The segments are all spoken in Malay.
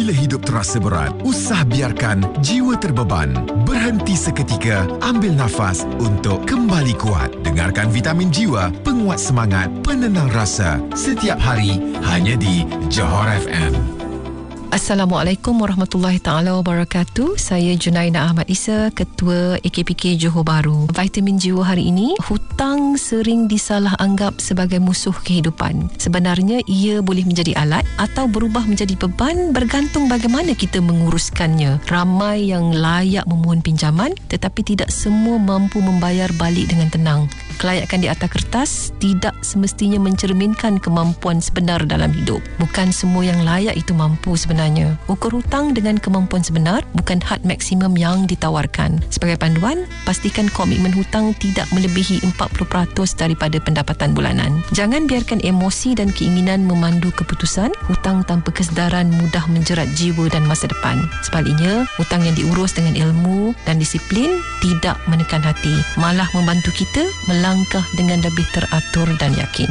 Bila hidup terasa berat, usah biarkan jiwa terbeban. Berhenti seketika, ambil nafas untuk kembali kuat. Dengarkan Vitamin Jiwa, penguat semangat, penenang rasa. Setiap hari, hanya di Johor FM. Assalamualaikum warahmatullahi taala wabarakatuh. Saya Junaina Ahmad Isa, Ketua AKPK Johor Bahru. Vitamin Jiwa hari ini, hutang sering disalah anggap sebagai musuh kehidupan. Sebenarnya ia boleh menjadi alat atau berubah menjadi beban bergantung bagaimana kita menguruskannya. Ramai yang layak memohon pinjaman tetapi tidak semua mampu membayar balik dengan tenang. Kelayakan di atas kertas tidak semestinya mencerminkan kemampuan sebenar dalam hidup. Bukan semua yang layak itu mampu sebenarnya. Ukur hutang dengan kemampuan sebenar bukan had maksimum yang ditawarkan. Sebagai panduan, pastikan komitmen hutang tidak melebihi 40% daripada pendapatan bulanan. Jangan biarkan emosi dan keinginan memandu keputusan. Hutang tanpa kesedaran mudah menjerat jiwa dan masa depan. Sebaliknya, hutang yang diurus dengan ilmu dan disiplin tidak menekan hati, malah membantu kita melangkah dengan lebih teratur dan yakin.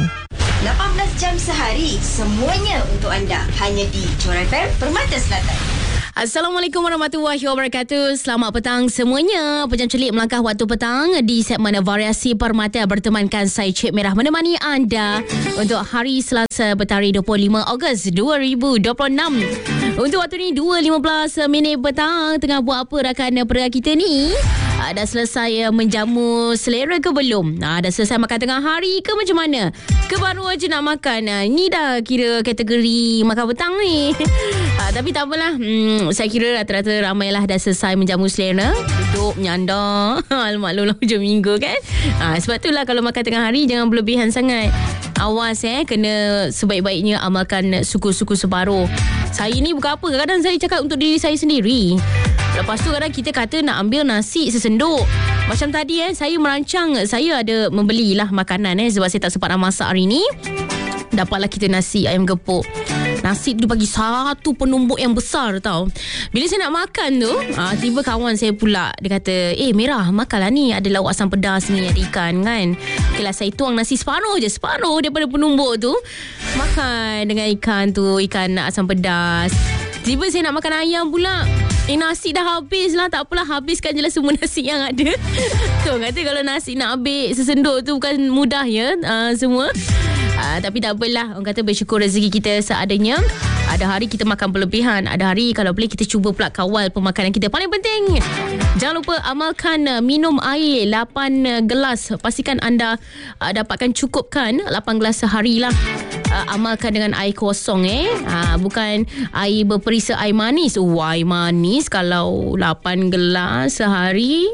18 jam sehari, semuanya untuk anda. Hanya di Johor FM, Permata Selatan. Assalamualaikum warahmatullahi wabarakatuh. Selamat petang semuanya. Pejam celik melangkah waktu petang di segmen Variasi Permata bertemankan saya Cik Merah menemani anda untuk hari Selasa petang 25 Ogos 2026. Untuk waktu ni 2.15 minit petang. Tengah buat apa rakan pergerakan kita ni? Dah selesai menjamu selera ke belum? Dah selesai makan tengah hari ke macam mana? Ke baru aja nak makan? Ni dah kira kategori makan petang ni. Tapi tak apalah. Saya kira rata-rata ramailah dah selesai menjamu selera. Duduk menyandar. Maklumlah hujung minggu kan? Sebab itulah kalau makan tengah hari jangan berlebihan sangat. Awas kena sebaik-baiknya amalkan suku-suku separuh. Saya ni bukan apa. Kadang-kadang saya cakap untuk diri saya sendiri. Lepas tu kadang kita kata nak ambil nasi sesenduk. Macam tadi saya merancang, saya ada membelilah makanan sebab saya tak sempat nak masak hari ni. Dapatlah kita nasi ayam gepuk. Nasi tu bagi satu penumbuk yang besar tau. Bila saya nak makan tu, tiba kawan saya pula. Dia kata, Merah, makanlah ni. Ada lauk asam pedas ni, ada ikan kan. Okeylah, saya tuang nasi separuh je. Separuh daripada penumbuk tu. Makan dengan ikan tu, ikan asam pedas. Tiba saya nak makan ayam pula. Nasi dah habis lah. Tak apalah, habiskan je lah semua nasi yang ada. Tu kata kalau nasi nak habis sesenduk tu bukan mudah ya semua. Tapi tak apalah. Orang kata bersyukur rezeki kita seadanya. Ada hari kita makan berlebihan. Ada hari kalau boleh kita cuba pula kawal pemakanan kita. Paling penting, jangan lupa amalkan minum air 8 gelas. Pastikan anda dapatkan cukupkan 8 gelas sehari lah. Amalkan dengan air kosong bukan air berperisa air manis. Air manis kalau 8 gelas sehari,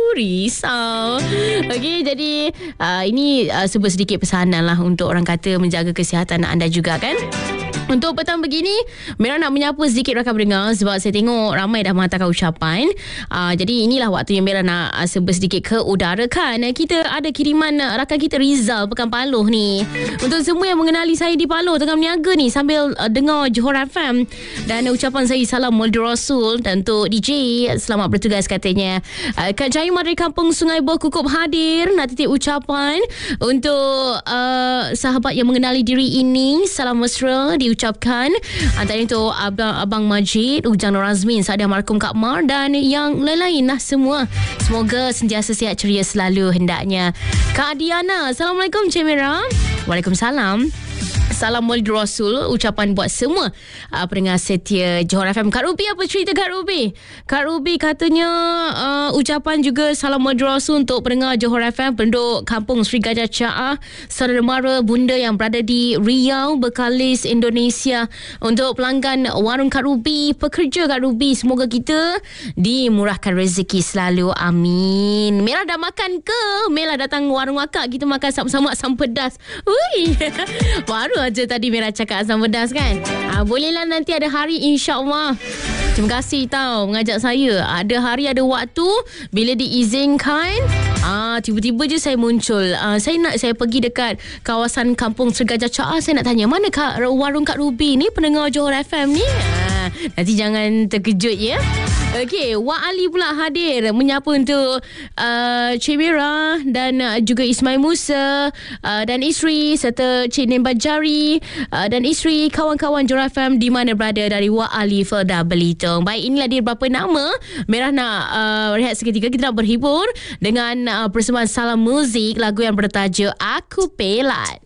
risau. Okey, jadi ini sebuah sedikit pesanan lah untuk orang kata menjaga kesihatan anda juga kan. Untuk petang begini, Merah nak menyapa sedikit rakan pendengar sebab saya tengok ramai dah menghantarkan ucapan. Jadi inilah waktu yang Merah nak sedikit ke udara kan. Kita ada kiriman rakan kita Rizal Pekan Paloh ni. Untuk semua yang mengenali saya di Paloh tengah berniaga ni sambil dengar Johor FM. Dan ucapan saya salam Maulid Rasul. Dan untuk DJ, selamat bertugas katanya. Kak Jaimah dari Kampung Sungai Buah Kukup hadir nak titip ucapan untuk sahabat yang mengenali diri ini. Salam mesra diucapkan antara itu Abang Majid, Ujang Nur Azmin, Sadia Markum Kak Mar dan yang lain-lain lah semua. Semoga sentiasa sihat ceria selalu hendaknya. Kak Diana, Assalamualaikum Cik Merah. Waalaikumsalam. Salam Maulid Rasul, ucapan buat semua pendengar setia Johor FM. Kak Ruby, apa cerita Kak Ruby? Kak Ruby katanya ucapan juga salam Maulid Rasul untuk pendengar Johor FM, penduduk Kampung Sri Gajah Caah, saudara mara bunda yang berada di Riau, Bekalis, Indonesia. Untuk pelanggan warung Kak Ruby, pekerja Kak Ruby, semoga kita dimurahkan rezeki selalu. Amin. Merah dah makan ke? Merah datang warung akak, kita makan sama-sama asam pedas. Ui. Baru aja tadi Merah cakap asam pedas kan. Bolehlah nanti ada hari insya-Allah. Terima kasih tau mengajak saya. Ada hari ada waktu bila diizinkan, tiba-tiba je saya muncul. Saya pergi dekat kawasan Kampung Sri Gajah Caah. Saya nak tanya, mana warung Kak Ruby ni, pendengar Johor FM ni? Nanti jangan terkejut ya. Okey, Wak Ali pula hadir menyapa untuk Cik Mira dan juga Ismail Musa dan isteri serta Cik Nim Bajari dan isteri, kawan-kawan Jura FM di mana berada dari Wak Ali Felda Belitung. Baik, inilah dia beberapa nama. Merah nak rehat seketika. Kita nak berhibur dengan persembahan Salam Muzik, lagu yang bertajuk Aku Pelat.